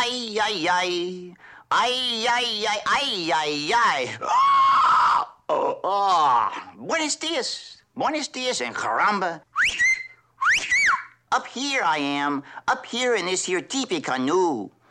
Ay, ay, ay. Ay, ay, ay, ay, ay, ay. Buenos dias. Buenos dias and caramba. Up here I am. Up here in this here teepee canoe.